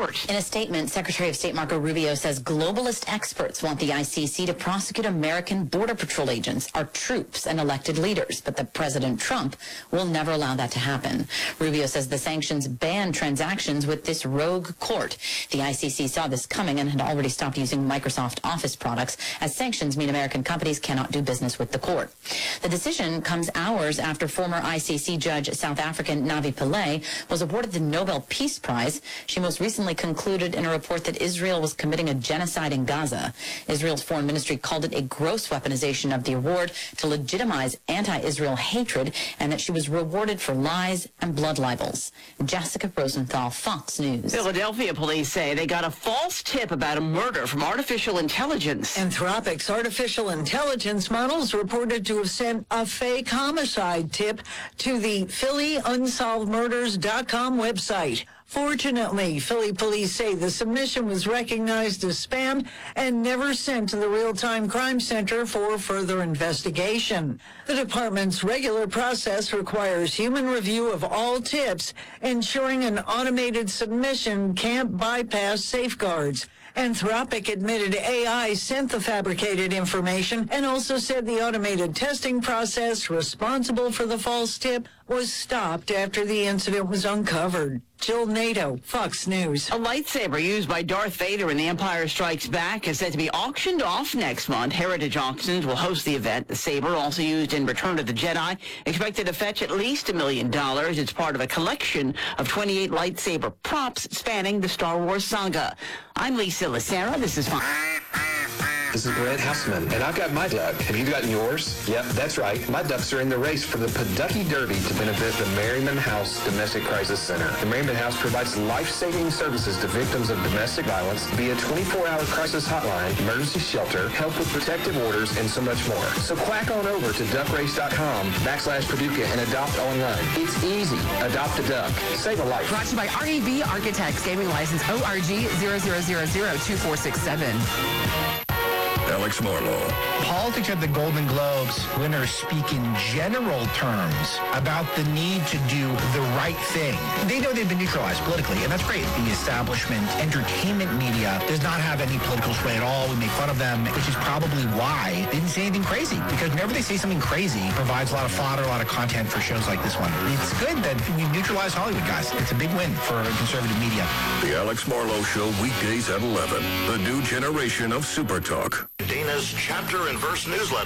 court. In a statement, Secretary of State Marco Rubio says globalist experts want the ICC to prosecute American Border Patrol agents, our troops, and elected leaders, but that President Trump will never allow that to happen. Rubio says the sanctions ban transactions with this rogue court. The ICC saw this coming and had already stopped using Microsoft Office products, as sanctions mean American companies cannot do business with the court. The decision comes hours after former ICC judge South African Navi Pillay was awarded the Nobel Peace Prize. She most recently concluded in a report that Israel was committing a genocide in Gaza. Israel's foreign ministry called it a gross weaponization of the award to legitimize anti-Israel hatred, and that she was rewarded for lies and blood libels. Jessica Rosenthal, Fox News. Philadelphia police say they got a false tip about a murder from artificial intelligence. Anthropic's artificial intelligence models reported to have sent a fake homicide tip to the PhillyUnsolvedMurders.com website. Fortunately, Philly police say the submission was recognized as spam and never sent to the Real-Time Crime Center for further investigation. The department's regular process requires human review of all tips, ensuring an automated submission can't bypass safeguards. Anthropic admitted AI sent the fabricated information and also said the automated testing process responsible for the false tip was stopped after the incident was uncovered. Jill Nato, Fox News. A lightsaber used by Darth Vader in The Empire Strikes Back is set to be auctioned off next month. Heritage Auctions will host the event. The saber, also used in Return of the Jedi, expected to fetch at least $1 million. It's part of a collection of 28 lightsaber props spanning the Star Wars saga. I'm Lisa Lacera. This is Fox. This is Brent Hausman, and I've got my duck. Have you gotten yours? Yep, that's right. My ducks are in the race for the Paduckie Derby to benefit the Merriman House Domestic Crisis Center. The Merriman House provides life-saving services to victims of domestic violence via 24-hour crisis hotline, emergency shelter, help with protective orders, and so much more. So quack on over to duckrace.com/Paducah and adopt online. It's easy. Adopt a duck. Save a life. Brought to you by REV Architects, gaming license ORG 00002467. Alex Marlowe. Politics at the Golden Globes, winners speak in general terms about the need to do the right thing. They know they've been neutralized politically, and that's great. The establishment, entertainment media does not have any political sway at all. We make fun of them, which is probably why they didn't say anything crazy. Because whenever they say something crazy, it provides a lot of fodder, a lot of content for shows like this one. It's good that we've neutralized Hollywood, guys. It's a big win for conservative media. The Alex Marlowe Show, weekdays at 11. The new generation of Super Talk. Dana's chapter and verse newsletter.